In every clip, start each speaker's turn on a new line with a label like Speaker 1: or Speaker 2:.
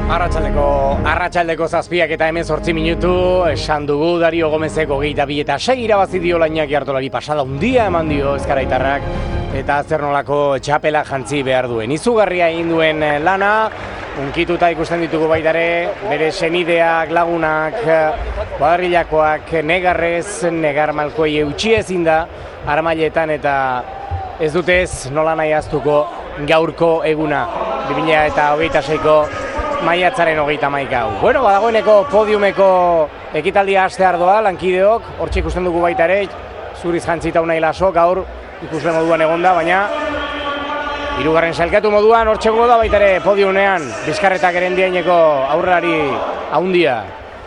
Speaker 1: Arratsaldeko 7 eta 18 minutu, esan dugu Dario Gomezek 22 eta 6 irabazi dio Iñaki Artolari pasada hundia eman dio Ezkaraitarrak eta zer nolako txapela jantzi behar duen. Izugarria egin duen lana, unkituta ikusten ditugu baitare, bere senideak, lagunak, badarilakoak, negar malkoei eutxi ezin da, armailetan eta ez dutez nola nahi aztuko gaurko eguna, 2026ko maiatzaren 31. Bueno, badagoeneko podiumeko ekitaldia hastear doa, lankideok, hortxe ikusten dugu baita ere, zuriz jantzita unai laso, gaur ikusle moduan egonda, baina hirugarren sailkatu moduan hortxe da baita ere podiumean, Bizkarretak Erendiaineko aurrelari haundia.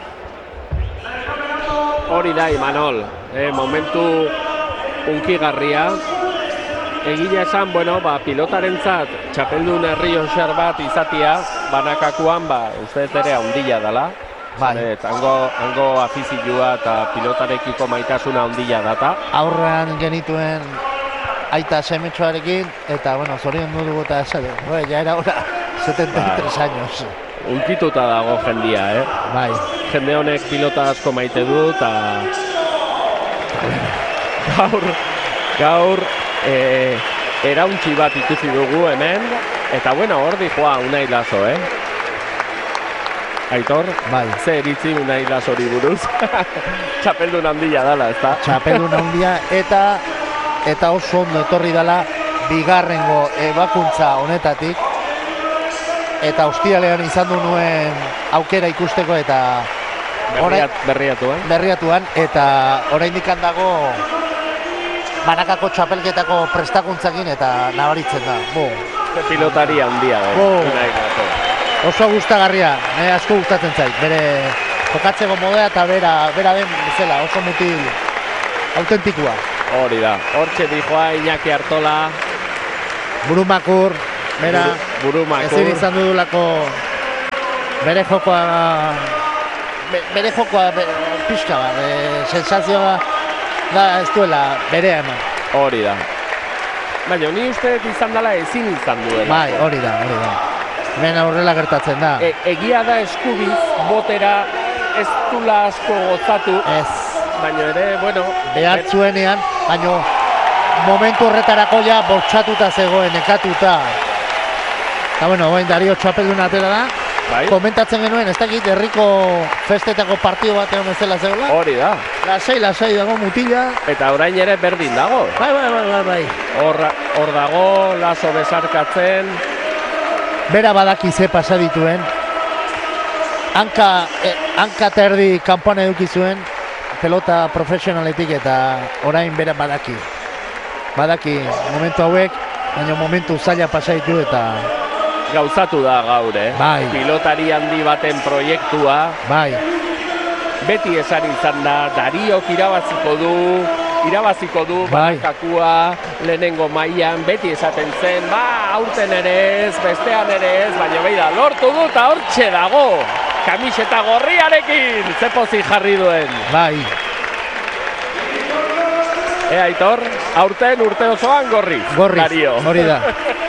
Speaker 2: Hori da, Imanol, momentu unkigarria. Egia esan, pilotarentzat txapeldun herrioxar bat izatia, banakakuan, uste ere haundila dela.
Speaker 3: Bai.
Speaker 2: Hango afizioa eta pilotarekiko maitasuna haundila data.
Speaker 3: Aurrean genituen aita semetxoarekin, eta, zorion dugu eta esatu. Ja era hora, 73 años.
Speaker 2: Unkituta dago jendia,
Speaker 3: Bai.
Speaker 2: Jende honek pilota asko maite du, eta gaur erauntzi bat ikusi dugu hemen, eta hor dijoa Unai Laso, Aitor,
Speaker 3: bai.
Speaker 2: Ze iritzi Unai Lasori buruz? Txapeldun handia dala, ezta?
Speaker 3: Txapeldun handia eta oso ondo etorri dela bigarrengo ebakuntza honetatik, eta ostialean izan du nuen aukera ikusteko eta berriatuan, eta oraindik dago banakako txapelketako prestakuntzakin eta nabaritzen da.
Speaker 2: Pilotari handia da.
Speaker 3: Oso gustagarria, asko gustatzen zait. Bere jokatzeko modea eta bera den bezala, oso mutil autentikoa.
Speaker 2: Hori da, hortxe dijoa Iñaki Artola.
Speaker 3: Burumakur,
Speaker 2: Burumakur.
Speaker 3: ezin izan dudulako bere jokoa pixka bat, sensazioa da ez duela berea eman.
Speaker 2: Hori da. Baina, ni uste izan dela ezin izan duela.
Speaker 3: Bai, hori da. Hemen aurrela gertatzen da.
Speaker 2: Egia da eskubiz, botera ez dula asko gozatu.
Speaker 3: Ez.
Speaker 2: Baina ere,
Speaker 3: behar zuenean, baina momentu horretarako ja bortxatuta zegoen, nekatuta. Eta Dario txapeldun atera da.
Speaker 2: Bai.
Speaker 3: Komentatzen genuen, ez dakit herriko festetako partio bat egon ezela zegoela.
Speaker 2: Hori da.
Speaker 3: Lasai dago mutila.
Speaker 2: Eta orain ere berdin dago.
Speaker 3: Bai.
Speaker 2: Hor dago, Laso besarkatzen.
Speaker 3: Bera badaki ze pasa dituen. Hanka terdi kanpoan eduki zuen, pelota profesionaletik eta orain bera badaki. Badaki momentu hauek, baina momentu zaila pasa ditu eta
Speaker 2: gauzatu da gaur,
Speaker 3: Bai.
Speaker 2: Pilotari handi baten proiektua.
Speaker 3: Bai.
Speaker 2: Beti esan izan da, Dariok irabaziko du
Speaker 3: Bai.
Speaker 2: Banakakua lehenengo mailan, beti esaten zen, aurten ere ez, bestean ere ez, baina beida, lortu du eta hortxe dago, kamiseta gorriarekin, ze pozik jarri duen.
Speaker 3: Bai.
Speaker 2: Aitor, aurten urte osoan gorriz, Dario.
Speaker 3: Hori da.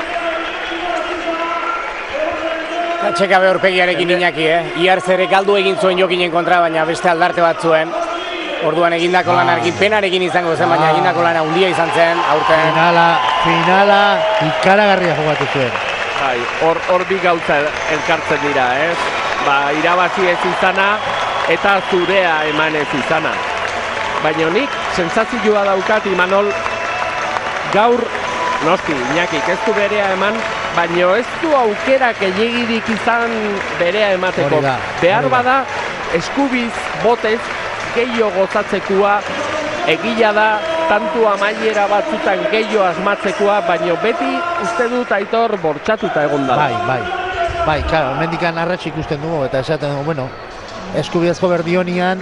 Speaker 1: Txeka behorpegiarekin Iñaki, Iar zere galdu egin zuen Jokinen kontra, baina beste aldarte bat zuen. Orduan egindako lanarekin penarekin izango zen, baina egindako lana handia izan zen, aurten.
Speaker 3: Finala ikaragarria jokatu zuen.
Speaker 2: Bai, hor bi gauza elkartzen dira, irabazi ez izana eta zurea eman ez izana. Baina nik sentsazioa daukat, Imanol, gaur, noski, Iñakik ez du berea eman, baina ez du aukera gehiagirik izan berea emateko. Behar bada, eskubiz, botez, gehiago gozatzekoa, egila da, tantu amaiera batzutan gehiago asmatzekoa, baina beti uste dut Aitor bortxatuta egon da.
Speaker 3: Bai, claro, hemendikan arretx ikusten dugu, eta esaten dugu, eskubiz joberdionian,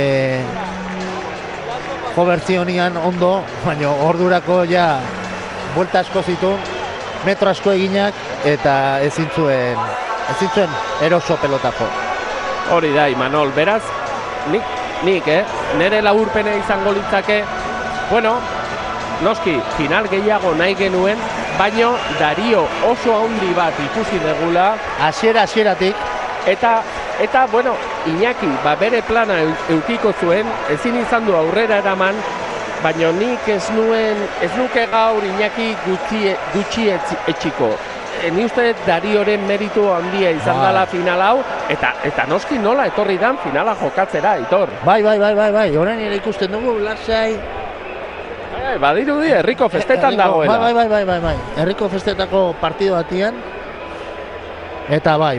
Speaker 3: joberzionian ondo, baina ordurako ja buelta asko zituen, metro asko eginak, eta ezin zuen eroso pelotako.
Speaker 2: Hori da, Imanol, beraz, nik, nire laburpena izango litzake, noski, final gehiago nahi genuen, baino Dario oso handi bat ikusi degula.
Speaker 3: Hasieratik,
Speaker 2: Eta bueno, Iñaki, bere plana eukiko zuen, ezin izan du aurrera eraman, baina nik ez nuke gaur Iñaki gutxi etxiko. Ni uste Darioren meritu handia izan dela final hau, eta noski nola etorri dan finala jokatzera, Aitor.
Speaker 3: Bai, orain ere ikusten dugu, lasai.
Speaker 2: Badirudi, herriko festetan dagoela.
Speaker 3: Bai, herriko festetako partido batian, eta bai.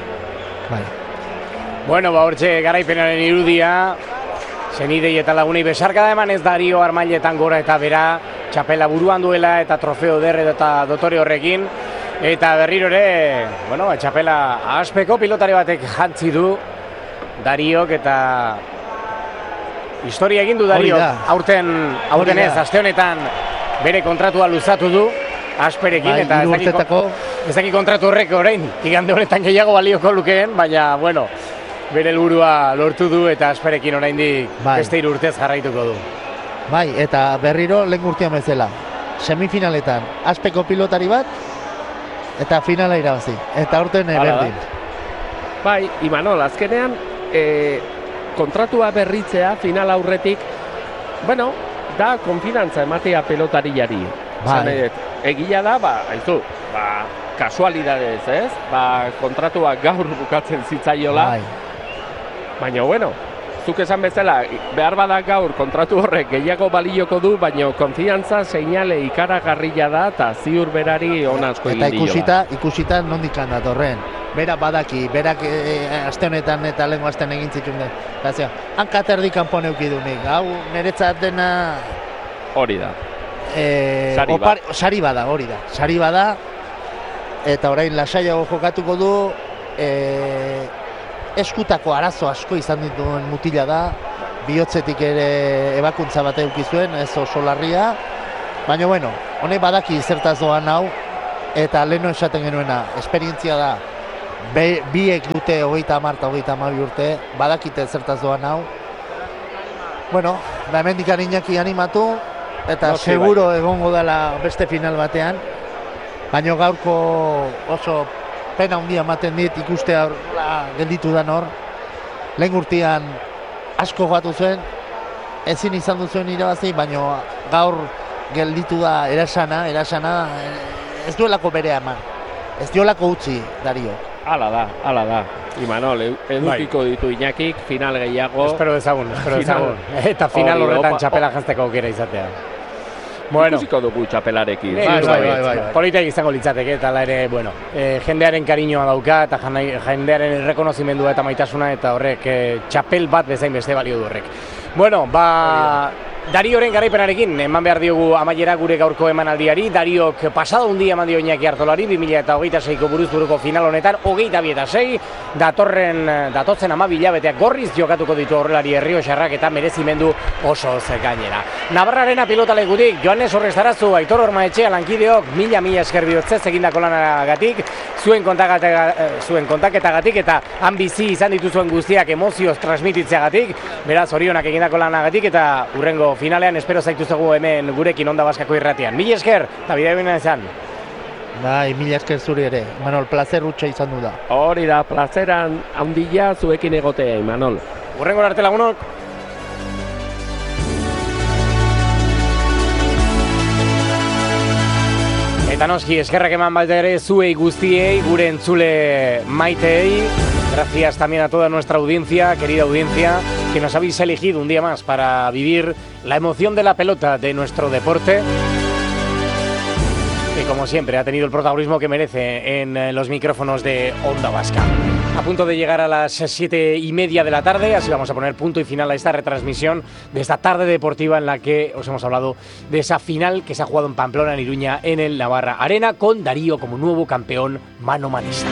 Speaker 1: Bueno, hortxe garaipenaren irudia, senidei eta lagunei besarkada eman ez Dario Armailetan gora eta bera, txapela buruan duela eta trofeo derre eta dotore horrekin, eta berriro ere, bueno, txapela aspeko pilotari batek jantzi du Dariok eta historia egin du Dariok, aurten ez, aste honetan bere kontratua luzatu du, asperekin, eta ez daki kontratu horrek orain, igande honetan gehiago balioko lukeen, baina, bueno, bere helburua lortu du eta asperekin oraindik beste 3 urtez jarraituko du.
Speaker 3: Bai, eta berriro lehen urtean bezala, semifinaletan aspeko pilotari bat, eta finala irabazi, eta aurten berdin.
Speaker 2: Bai, Imanol, azkenean, kontratua berritzea final aurretik, bueno, da konfidantza ematea pelotariari.
Speaker 3: Bai.
Speaker 2: Egia da, kasualidadez, ez? Kontratua gaur bukatzen zitzaiola.
Speaker 3: Bai.
Speaker 2: Baina, bueno, zuk esan bezala, behar bada gaur kontratu horrek gehiago balioko du, baina konfiantza seinale ikaragarria da, eta ziur berari ona asko egin diola.
Speaker 3: Eta ikusita nondik datorren. Bera badaki, berak aste honetan eta lehenko astean egin zituen den. Hankaterdik kanpon eukidunik, hau niretzat dena...
Speaker 2: Hori da.
Speaker 3: Sari bada, eta orain lasaiago jokatuko du, eskutako arazo asko izan dituen mutila da, bihotzetik ere ebakuntza bat eduki zuen, ez oso larria, baina bueno, honek badaki zertaz doan hau, eta leheno esaten genuena, esperientzia da, biek dute 30-32 urte, badakite zertaz doan hau, bueno, hemendik Iñaki animatu, eta seguro egongo dela beste final batean, baina gaurko oso pena handia ematen dit ikustea gelditu da hor. Lehen urtean asko gatu zuen, ezin izan duzuen irabazi, baina gaur gelditu da erasana, ez duelako berea eman, ez duelako utzi Dario.
Speaker 2: Hala da. Imanol, edukiko ditu Iñakik, final gehiago.
Speaker 1: Espero dezagun. Eta final horretan txapela jantzeko aukera izatea.
Speaker 2: Bueno. Ikusiko dugu txapelarekin.
Speaker 1: Bai. Politak izango litzateke, eta ere, bueno, jendearen kariñoa dauka, eta jendearen errekonozimendua eta maitasuna, eta horrek txapel bat bezain beste balio du horrek. Bueno, Darioren garaipenarekin eman behar diogu amaiera gure gaurko emanaldiari. Dariok pasada un dia eman dio Iñaki Artolari 2026ko buruzburuko final honetan 22-6 datotzen 12 hilabeteak gorriz jokatuko ditu aurrelari errioxarrak eta merezimendu oso gainera. Navarrarena pilotalekutik Joanes Orrestarazu, Aitor Ormaetxea lankideok mila esker bihotzez egindako lanagatik, zuen kontaketagatik eta han bizi izan dituzuen guztiak emozioz transmititzeagatik, beraz orionak egindako lanagatik eta hurrengo finalean espero zaituztegu hemen gurekin Onda Baskako irratian. Mila esker, eta bidea bina izan.
Speaker 3: Bai, mila esker zuri ere. Imanol, placer hutsa izan du da.
Speaker 2: Hori da, placeran handia zuekin egotea, Imanol.
Speaker 1: Hurrengo arte lagunok. Eta noski, eskerrak eman baita ere zuei guztiei, gure entzule maiteei. Gracias también a toda nuestra audiencia, querida audiencia, que nos habéis elegido un día más para vivir la emoción de la pelota de nuestro deporte, que como siempre ha tenido el protagonismo que merece en los micrófonos de Onda Vasca. A punto de llegar a las 7:30 de la tarde, así vamos a poner punto y final a esta retransmisión de esta tarde deportiva en la que os hemos hablado de esa final que se ha jugado en Pamplona, en Iruña, en el Navarra Arena, con Darío como nuevo campeón mano-manista.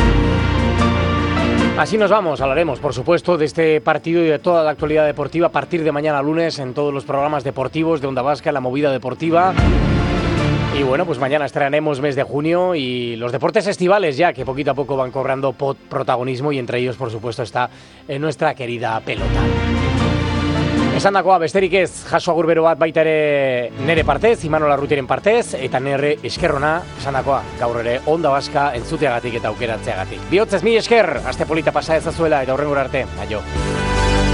Speaker 1: Así nos vamos, hablaremos por supuesto de este partido y de toda la actualidad deportiva a partir de mañana lunes en todos los programas deportivos de Onda Vasca, La Movida Deportiva. Y bueno, pues mañana estrenaremos mes de junio y los deportes estivales ya que poquito a poco van cobrando protagonismo y entre ellos por supuesto está nuestra querida pelota. Esandakoa besterik ez, jaso agurbero bat baita ere nere partez, Imanol Arrutiren partez, eta nere eskerrona, esandakoa, gaur ere Onda Vasca entzuteagatik eta aukeratzeagatik. Bihotzez, mi esker, aste polita pasa ezazuela eta hurrengora arte, aio.